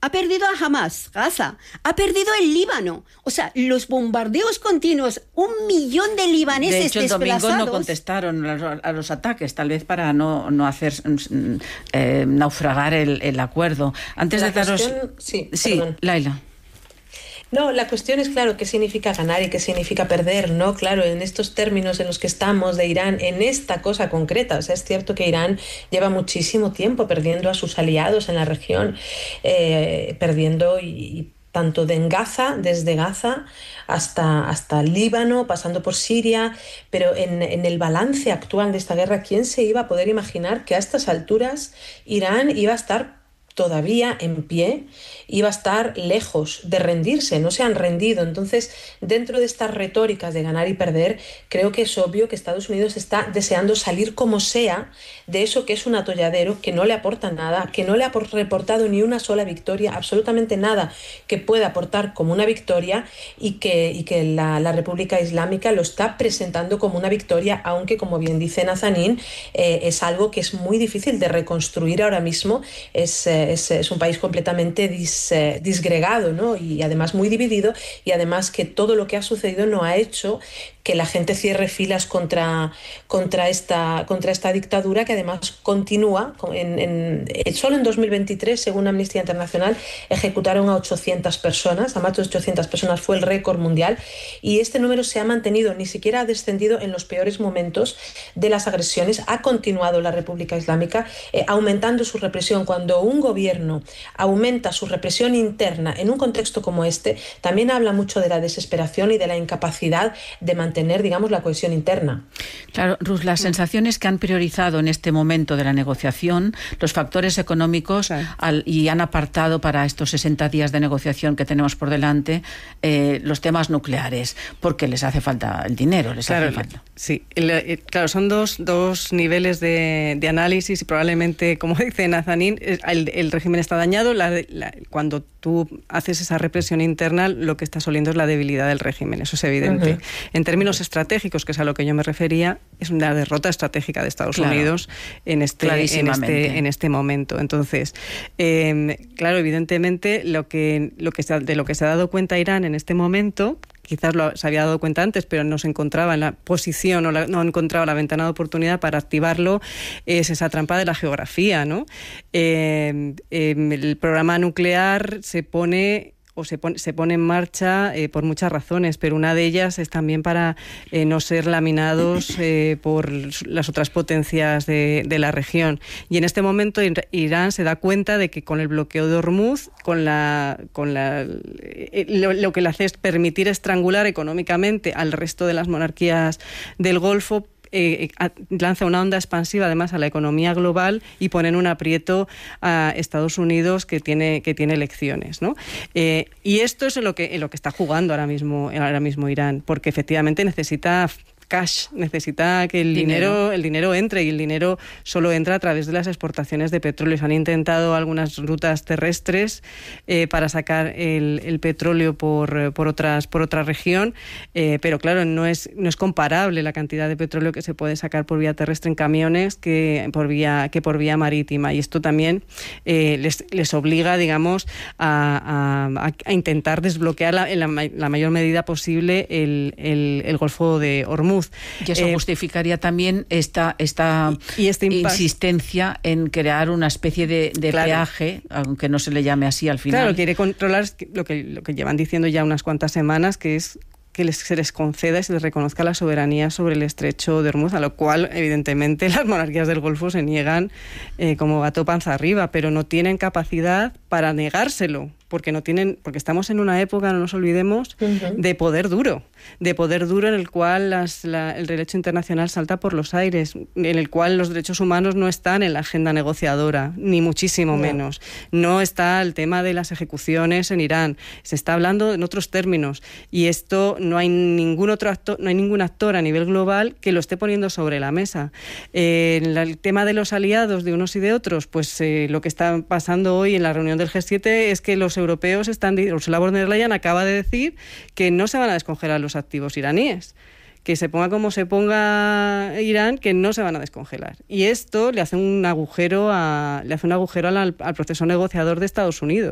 ha perdido a Hamas, Gaza, ha perdido el Líbano. O sea, los bombardeos continuos, 1 millón de libaneses de hecho, el desplazados. domingo no contestaron a los ataques, tal vez para no hacer naufragar el acuerdo. Antes de daros... Sí, Laila. No, la cuestión es, claro, qué significa ganar y qué significa perder, ¿no? Claro, en estos términos en los que estamos de Irán, en esta cosa concreta. O sea, es cierto que Irán lleva muchísimo tiempo perdiendo a sus aliados en la región, perdiendo y tanto desde Gaza hasta el Líbano, pasando por Siria, pero en el balance actual de esta guerra, ¿quién se iba a poder imaginar que a estas alturas Irán iba a estar todavía en pie, iba a estar lejos de rendirse? No se han rendido. Entonces, dentro de estas retóricas de ganar y perder, creo que es obvio que Estados Unidos está deseando salir como sea de eso que es un atolladero, que no le aporta nada, que no le ha reportado ni una sola victoria, absolutamente nada que pueda aportar como una victoria, y que la República Islámica lo está presentando como una victoria, aunque, como bien dice Nazanin, es algo que es muy difícil de reconstruir ahora mismo. Es un país completamente disgregado, ¿no? Y además muy dividido, y además que todo lo que ha sucedido no ha hecho que la gente cierre filas contra esta dictadura, que además continúa. Solo en 2023, según Amnistía Internacional, ejecutaron a 800 personas, a más de 800 personas fue el récord mundial, y este número se ha mantenido, ni siquiera ha descendido en los peores momentos de las agresiones. Ha continuado la República Islámica aumentando su represión. Cuando un gobierno aumenta su represión interna en un contexto como este, también habla mucho de la desesperación y de la incapacidad de mantener, digamos, la cohesión interna. Claro, Rus, las sensaciones que han priorizado en este momento de la negociación los factores económicos, y han apartado para estos 60 días de negociación que tenemos por delante los temas nucleares, porque les hace falta el dinero, hace falta. Sí, claro, son dos niveles de análisis, y probablemente, como dice Nazanin, el régimen está dañado. Cuando tú haces esa represión interna, lo que estás oliendo es la debilidad del régimen, eso es evidente. Uh-huh. En términos estratégicos, que es a lo que yo me refería, es una derrota estratégica de Estados Unidos en este momento. Entonces, claro, evidentemente, de lo que se ha dado cuenta Irán en este momento, quizás se había dado cuenta antes, pero no se encontraba en la posición, no encontraba la ventana de oportunidad para activarlo, es esa trampa de la geografía, ¿no? El programa nuclear se pone en marcha por muchas razones, pero una de ellas es también para no ser laminados por las otras potencias de la región. Y en este momento Irán se da cuenta de que con el bloqueo de Hormuz, lo que le hace es permitir estrangular económicamente al resto de las monarquías del Golfo, lanza una onda expansiva además a la economía global y pone en un aprieto a Estados Unidos, que tiene elecciones, ¿no? Y esto es en lo que está jugando ahora mismo Irán, porque efectivamente necesita cash, necesita que el dinero entre, y el dinero solo entra a través de las exportaciones de petróleo. Se han intentado algunas rutas terrestres para sacar el petróleo por otra región, pero claro, no es comparable la cantidad de petróleo que se puede sacar por vía terrestre en camiones que por vía marítima, y esto también les obliga, digamos, a intentar desbloquear en la mayor medida posible el Golfo de Hormuz. Y eso justificaría también esta insistencia en crear una especie de peaje, aunque no se le llame así al final. Claro, quiere controlar lo que llevan diciendo ya unas cuantas semanas, que es que se les conceda y se les reconozca la soberanía sobre el estrecho de Hormuz, a lo cual evidentemente las monarquías del Golfo se niegan como gato panza arriba, pero no tienen capacidad para negárselo, porque estamos en una época, no nos olvidemos, de poder duro en el cual el derecho internacional salta por los aires, en el cual los derechos humanos no están en la agenda negociadora, ni muchísimo menos. No está el tema de las ejecuciones en Irán, se está hablando en otros términos, y esto no hay ningún actor a nivel global que lo esté poniendo sobre la mesa. El tema de los aliados de unos y de otros, pues lo que está pasando hoy en la reunión del G7 es que los europeos Ursula von der Leyen acaba de decir que no se van a descongelar los activos iraníes, que se ponga como se ponga Irán, que no se van a descongelar. Y esto le hace un agujero al proceso negociador de Estados Unidos.